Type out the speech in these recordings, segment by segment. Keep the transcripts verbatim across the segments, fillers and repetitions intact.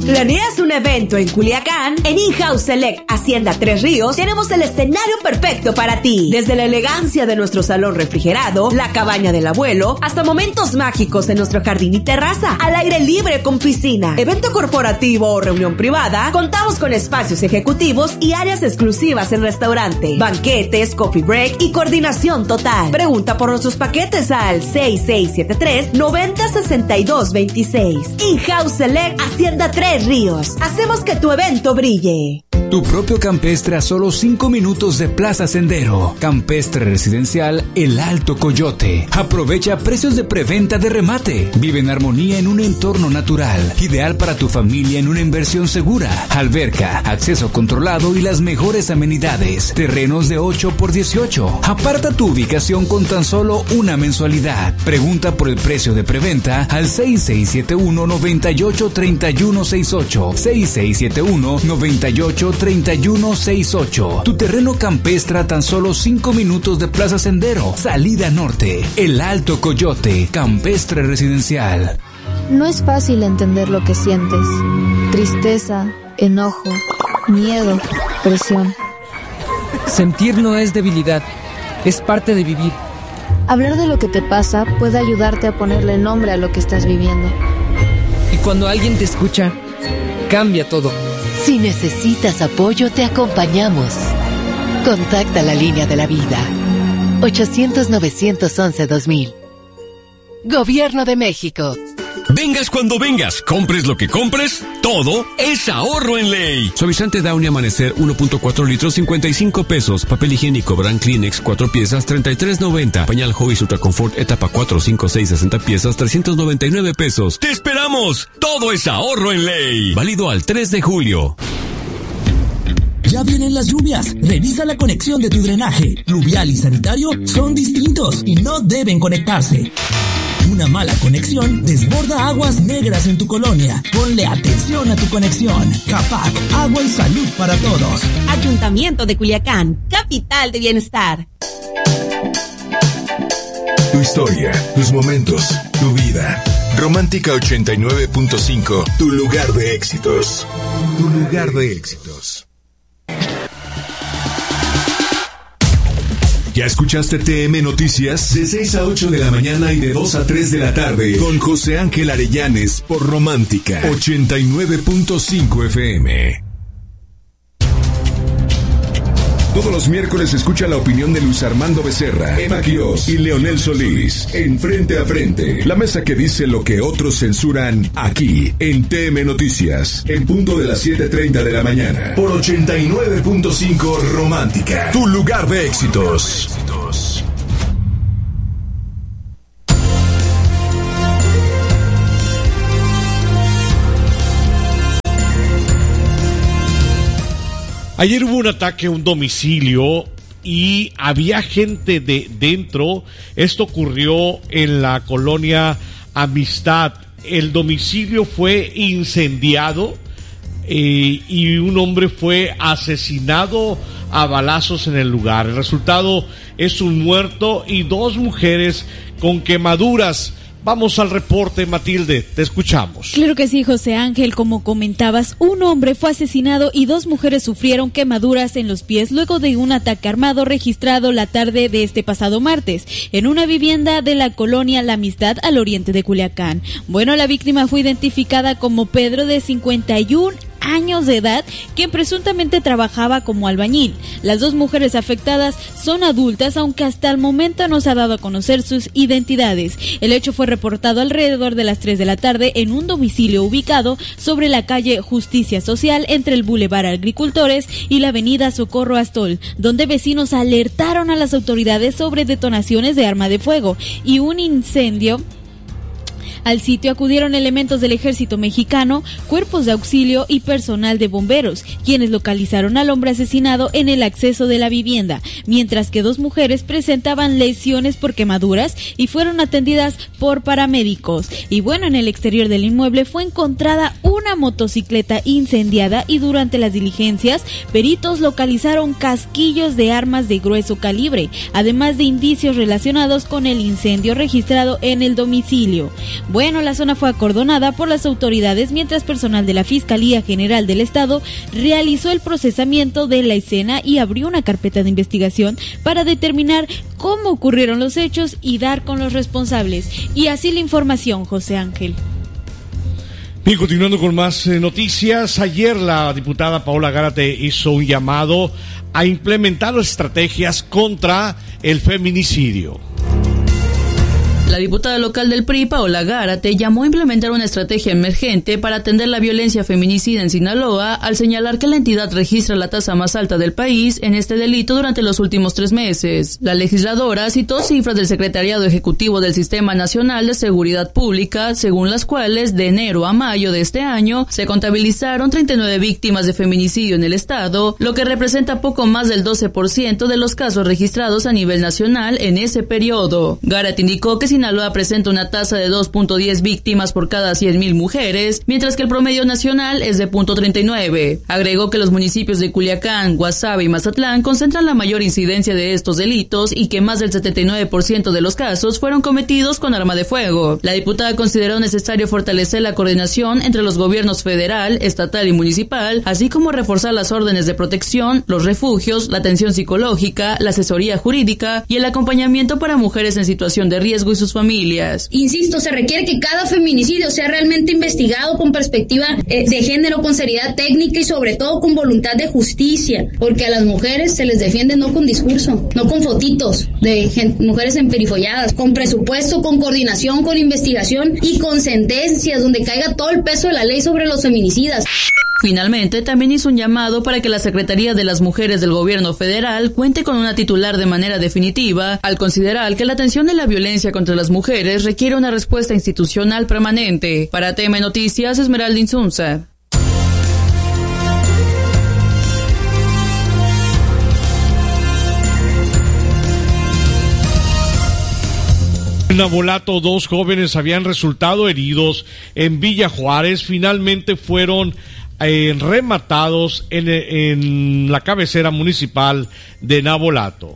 ¿Planeas un evento en Culiacán? En In-House Select Hacienda Tres Ríos tenemos el escenario perfecto para ti. Desde la elegancia de nuestro salón refrigerado, la cabaña del abuelo, hasta momentos mágicos en nuestro jardín y terraza, al aire libre con piscina. Evento corporativo o reunión privada, contamos con espacios ejecutivos y áreas exclusivas en restaurante, banquetes, coffee break y coordinación total. Pregunta por nuestros paquetes al seis seis siete tres, nueve cero seis dos dos seis. In-House Select Hacienda Tres Ríos. Hacemos que tu evento brille. Tu propio campestre a solo cinco minutos de Plaza Sendero. Campestre residencial El Alto Coyote. Aprovecha precios de preventa de remate. Vive en armonía en un entorno natural. Ideal para tu familia en una inversión segura. Alberca, acceso controlado y las mejores amenidades. Terrenos de ocho por dieciocho. Aparta tu ubicación con tan solo una mensualidad. Pregunta por el precio de preventa al seis seis siete uno, nueve ocho tres uno seis ocho. seis seis siete uno, nueve ocho treinta y uno sesenta y ocho. Tu terreno campestre a tan solo cinco minutos de Plaza Sendero. Salida Norte. El Alto Coyote. Campestre residencial. No es fácil entender lo que sientes. Tristeza, enojo, miedo, presión. Sentir no es debilidad. Es parte de vivir. Hablar de lo que te pasa puede ayudarte a ponerle nombre a lo que estás viviendo. Y cuando alguien te escucha, cambia todo. Si necesitas apoyo, te acompañamos. Contacta la línea de la vida. ochocientos, novecientos once, dos mil. Gobierno de México. Vengas cuando vengas, compres lo que compres, todo es ahorro en ley. Suavizante Downy Amanecer uno punto cuatro litros, cincuenta y cinco pesos. Papel higiénico Brand Kleenex cuatro piezas, treinta y tres noventa. Pañal Huggies Ultra Confort etapa cuatro, cinco, seis, sesenta piezas, trescientos noventa y nueve pesos. ¡Te esperamos! Todo es ahorro en ley. Válido al tres de julio. Ya vienen las lluvias. Revisa la conexión de tu drenaje. Pluvial y sanitario son distintos y no deben conectarse. Una mala conexión desborda aguas negras en tu colonia. Ponle atención a tu conexión. CAPAC, agua y salud para todos. Ayuntamiento de Culiacán, capital de bienestar. Tu historia, tus momentos, tu vida. Romántica ochenta y nueve punto cinco, tu lugar de éxitos. Tu lugar de éxitos. ¿Ya escuchaste T M Noticias? De seis a ocho de la mañana y de dos a tres de la tarde. Con José Ángel Arellanes por Romántica ochenta y nueve punto cinco F M. Todos los miércoles escucha la opinión de Luis Armando Becerra, Emma Quiroz y Leonel Solís en Frente a Frente. La mesa que dice lo que otros censuran, aquí en T M Noticias, en punto de las siete treinta de la mañana. Por ochenta y nueve punto cinco Romántica, tu lugar de éxitos. Ayer hubo un ataque a un domicilio y había gente de dentro. Esto ocurrió en la colonia Amistad. El domicilio fue incendiado eh, y un hombre fue asesinado a balazos en el lugar. El resultado es un muerto y dos mujeres con quemaduras. Vamos al reporte, Matilde, te escuchamos. Claro que sí, José Ángel, como comentabas, un hombre fue asesinado y dos mujeres sufrieron quemaduras en los pies luego de un ataque armado registrado la tarde de este pasado martes en una vivienda de la colonia La Amistad al oriente de Culiacán. Bueno, la víctima fue identificada como Pedro, de cincuenta y un años de edad, quien presuntamente trabajaba como albañil. Las dos mujeres afectadas son adultas, aunque hasta el momento no se ha dado a conocer sus identidades. El hecho fue reportado alrededor de las tres de la tarde en un domicilio ubicado sobre la calle Justicia Social entre el Boulevard Agricultores y la avenida Socorro Astol, donde vecinos alertaron a las autoridades sobre detonaciones de arma de fuego y un incendio. Al sitio acudieron elementos del ejército mexicano, cuerpos de auxilio y personal de bomberos, quienes localizaron al hombre asesinado en el acceso de la vivienda, mientras que dos mujeres presentaban lesiones por quemaduras y fueron atendidas por paramédicos. Y bueno, en el exterior del inmueble fue encontrada una motocicleta incendiada y durante las diligencias, peritos localizaron casquillos de armas de grueso calibre, además de indicios relacionados con el incendio registrado en el domicilio. Bueno, la zona fue acordonada por las autoridades mientras personal de la Fiscalía General del Estado realizó el procesamiento de la escena y abrió una carpeta de investigación para determinar cómo ocurrieron los hechos y dar con los responsables. Y así la información, José Ángel. Bien, continuando con más eh, noticias, ayer la diputada Paola Gárate hizo un llamado a implementar estrategias contra el feminicidio. La diputada local del P R I, Paola Gárate, llamó a implementar una estrategia emergente para atender la violencia feminicida en Sinaloa, al señalar que la entidad registra la tasa más alta del país en este delito durante los últimos tres meses. La legisladora citó cifras del Secretariado Ejecutivo del Sistema Nacional de Seguridad Pública, según las cuales de enero a mayo de este año se contabilizaron treinta y nueve víctimas de feminicidio en el estado, lo que representa poco más del doce por ciento de los casos registrados a nivel nacional en ese periodo. Gárate indicó que Sinaloa presenta una tasa de dos punto diez víctimas por cada cien mil mujeres, mientras que el promedio nacional es de punto treinta y nueve. Agregó que los municipios de Culiacán, Guasave y Mazatlán concentran la mayor incidencia de estos delitos y que más del setenta y nueve por ciento de los casos fueron cometidos con arma de fuego. La diputada consideró necesario fortalecer la coordinación entre los gobiernos federal, estatal y municipal, así como reforzar las órdenes de protección, los refugios, la atención psicológica, la asesoría jurídica y el acompañamiento para mujeres en situación de riesgo y sus familias. Insisto, se requiere que cada feminicidio sea realmente investigado con perspectiva eh, de género, con seriedad técnica y sobre todo con voluntad de justicia, porque a las mujeres se les defiende no con discurso, no con fotitos de gente, mujeres emperifolladas, con presupuesto, con coordinación, con investigación y con sentencias donde caiga todo el peso de la ley sobre los feminicidas. Finalmente, también hizo un llamado para que la Secretaría de las Mujeres del Gobierno Federal cuente con una titular de manera definitiva, al considerar que la atención de la violencia contra las mujeres requiere una respuesta institucional permanente. Para T M Noticias, Esmeralda Insunza. En Navolato, dos jóvenes habían resultado heridos en Villa Juárez. Finalmente fueron eh, rematados en, en la cabecera municipal de Navolato.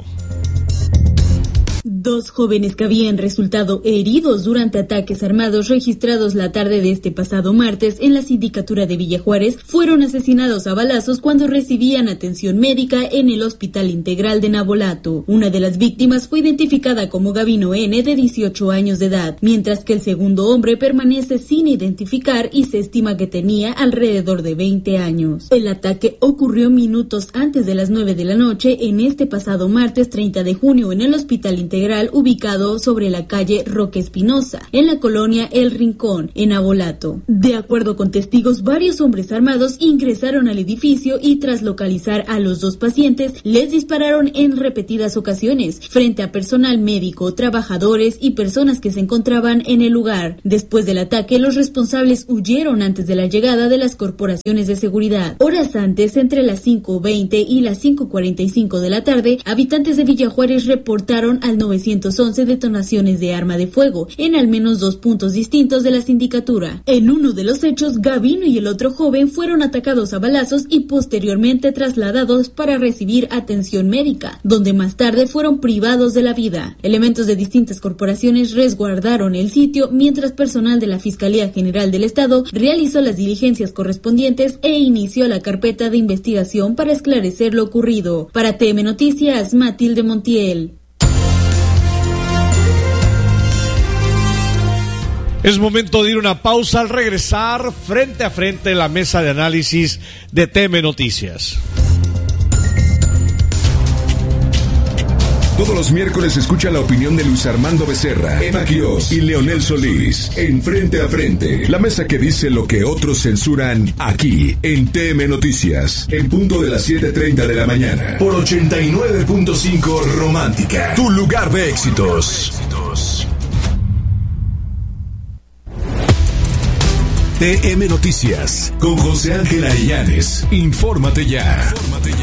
Dos jóvenes que habían resultado heridos durante ataques armados registrados la tarde de este pasado martes en la sindicatura de Villa Juárez fueron asesinados a balazos cuando recibían atención médica en el Hospital Integral de Navolato. Una de las víctimas fue identificada como Gavino N., de dieciocho años de edad, mientras que el segundo hombre permanece sin identificar y se estima que tenía alrededor de veinte años. El ataque ocurrió minutos antes de las nueve de la noche en este pasado martes treinta de junio en el Hospital Integral, ubicado sobre la calle Roque Espinosa, en la colonia El Rincón, en Navolato. De acuerdo con testigos, varios hombres armados ingresaron al edificio y tras localizar a los dos pacientes, les dispararon en repetidas ocasiones, frente a personal médico, trabajadores y personas que se encontraban en el lugar. Después del ataque, los responsables huyeron antes de la llegada de las corporaciones de seguridad. Horas antes, entre las cinco veinte y las cinco cuarenta y cinco de la tarde, habitantes de Villa Juárez reportaron al nueve once detonaciones de arma de fuego en al menos dos puntos distintos de la sindicatura. En uno de los hechos, Gavino y el otro joven fueron atacados a balazos y posteriormente trasladados para recibir atención médica, donde más tarde fueron privados de la vida. Elementos de distintas corporaciones resguardaron el sitio mientras personal de la Fiscalía General del Estado realizó las diligencias correspondientes e inició la carpeta de investigación para esclarecer lo ocurrido. Para T M Noticias, Matilde Montiel. Es momento de ir a una pausa. Al regresar, frente a frente, la mesa de análisis de T M Noticias. Todos los miércoles escucha la opinión de Luis Armando Becerra, Emma Quiroz y Leonel Solís en Frente a Frente. La mesa que dice lo que otros censuran, aquí en T M Noticias, en punto de las siete treinta de la mañana, por ochenta y nueve punto cinco Romántica, tu lugar de éxitos. T M Noticias, con José Ángel Aillanes. Infórmate ya. Infórmate ya.